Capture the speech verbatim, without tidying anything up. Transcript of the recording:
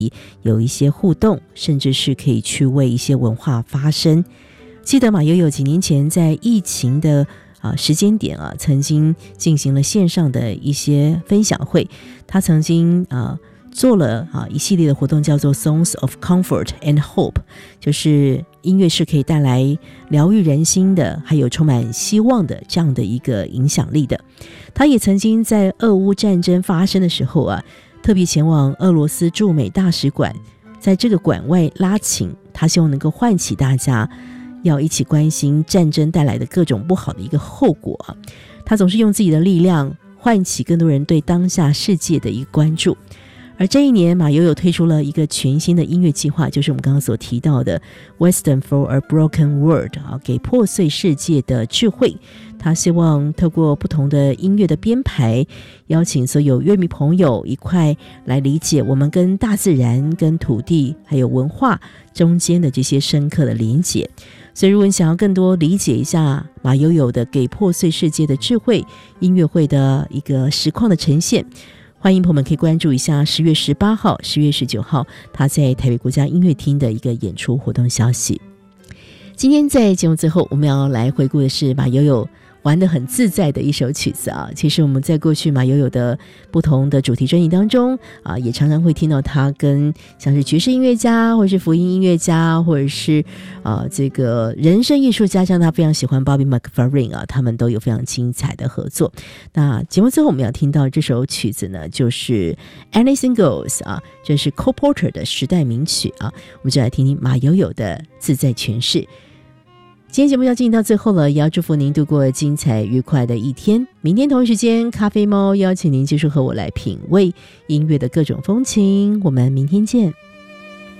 有一些互动，甚至是可以去为一些文化发声。记得马友友几年前在疫情的啊时间点啊，曾经进行了线上的一些分享会，他曾经啊做了啊一系列的活动，叫做 Songs of Comfort and Hope， 就是音乐是可以带来疗愈人心的，还有充满希望的这样的一个影响力的。他也曾经在俄乌战争发生的时候啊，特别前往俄罗斯驻美大使馆，在这个馆外拉琴，他希望能够唤起大家要一起关心战争带来的各种不好的一个后果。他总是用自己的力量唤起更多人对当下世界的一个关注。而这一年，马友友推出了一个全新的音乐计划，就是我们刚刚所提到的 Wisdom for a Broken World， 给破碎世界的智慧。他希望透过不同的音乐的编排，邀请所有乐迷朋友一块来理解我们跟大自然、跟土地还有文化中间的这些深刻的连结。所以如果你想要更多理解一下马友友的给破碎世界的智慧音乐会的一个实况的呈现，欢迎朋友们可以关注一下十月十八号、十月十九号他在台北国家音乐厅的一个演出活动消息。今天在节目最后，我们要来回顾的是马友友玩得很自在的一首曲子啊。其实我们在过去马友友的不同的主题专辑当中啊，也常常会听到他跟像是爵士音乐家，或者是福音音乐家，或者是啊这个人声艺术家，像他非常喜欢 Bobby McFerrin 啊，他们都有非常精彩的合作。那节目最后我们要听到这首曲子呢，就是 Anything Goes 啊，这是 Cole Porter 的时代名曲啊，我们就来听听马友友的自在诠释。今天节目要进行到最后了，也要祝福您度过精彩愉快的一天。明天同一时间，咖啡猫邀请您继续和我来品味音乐的各种风情。我们明天见。